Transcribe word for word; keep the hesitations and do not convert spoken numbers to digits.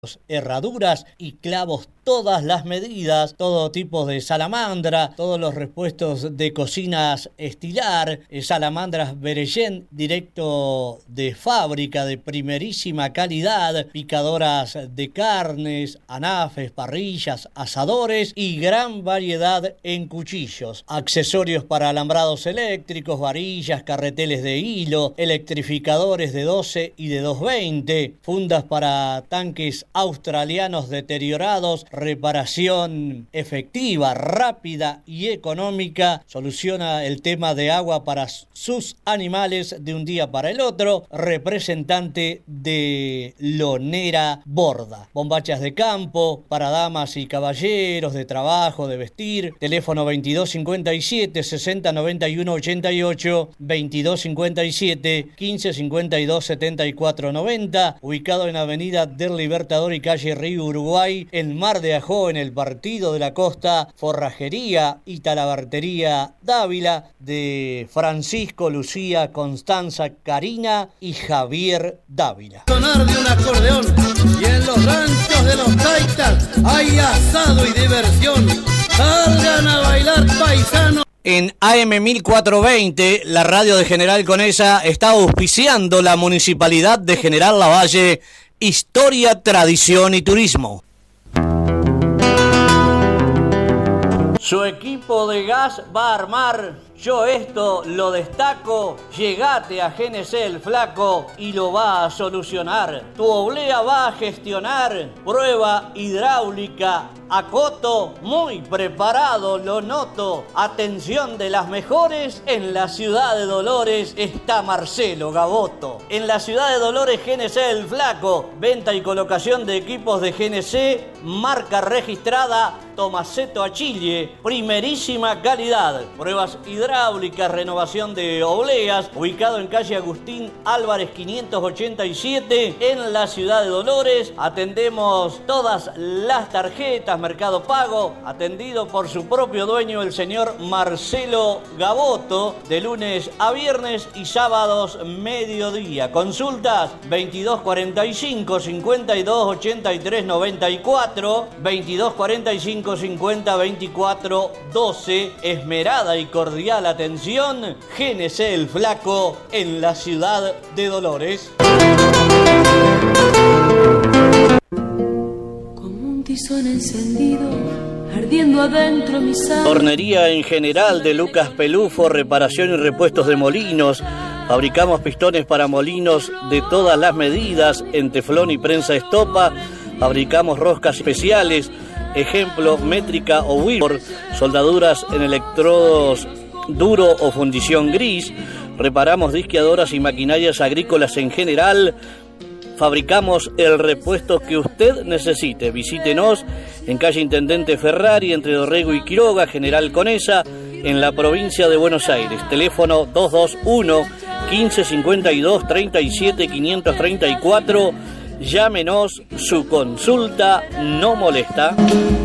herraduras y clavos, todas las medidas, todo tipo de salamandra, todos los repuestos de cocinas estilar, salamandras Berellén directo de fábrica de primerísima calidad, picadoras de carnes, anafes, parrillas, asadores y gran variedad en cuchillos, accesorios para alambrados eléctricos, varillas, carreteles de hilo, electrificadores de doce y de doscientos veinte, fundas para tanques australianos deteriorados, reparación efectiva, rápida y económica, soluciona el tema de agua para sus animales de un día para el otro, representante de Lonera Borda, bombachas de campo para damas y caballeros, de trabajo, de vestir, teléfono veintidós cincuenta y siete, sesenta noventa y uno ochenta y ocho, veintidós cincuenta y siete, quince cincuenta y dos setenta y cuatro noventa, ubicado en Avenida del Libertador y calle Río Uruguay, en Mar de Ajó, en el Partido de la Costa, Forrajería y Talabartería Dávila, de Francisco, Lucía, Constanza, Karina y Javier Dávila. Sonar de un acordeón y en los ranchos de los taitas hay asado y diversión. Salgan a bailar, paisanos. En A M mil cuatrocientos veinte, la radio de General Conesa está auspiciando la Municipalidad de General Lavalle, Historia, Tradición y Turismo. Su equipo de gas va a armar, yo esto lo destaco, llegate a G N C El Flaco y lo va a solucionar. Tu oblea va a gestionar, prueba hidráulica, acoto, muy preparado, lo noto. Atención de las mejores, en la ciudad de Dolores está Marcelo Gaboto. En la ciudad de Dolores, G N C El Flaco, venta y colocación de equipos de G N C, marca registrada Tomaseto Achille, primerísima calidad. Pruebas hidráulicas, renovación de obleas, ubicado en calle Agustín Álvarez quinientos ochenta y siete, en la ciudad de Dolores. Atendemos todas las tarjetas, Mercado Pago, atendido por su propio dueño, el señor Marcelo Gaboto, de lunes a viernes y sábados mediodía. Consultas veintidós cuarenta y cinco, cincuenta y dos ochenta y tres noventa y cuatro, veintidós cuarenta y cinco, cincuenta, veinticuatro doce. Esmerada y cordial atención, G N C El Flaco, en la ciudad de Dolores. Encendido, ardiendo adentro mi sangre. Tornería en general de Lucas Pelufo, reparación y repuestos de molinos. Fabricamos pistones para molinos de todas las medidas en teflón y prensa estopa. Fabricamos roscas especiales, ejemplo métrica o Wilbur, soldaduras en electrodos duro o fundición gris. Reparamos disqueadoras y maquinarias agrícolas en general. Fabricamos el repuesto que usted necesite. Visítenos en calle Intendente Ferrari, entre Dorrego y Quiroga, General Conesa, en la provincia de Buenos Aires. Teléfono dos dos uno, quince cincuenta y dos, treinta y siete, quinientos treinta y cuatro. Llámenos, su consulta no molesta.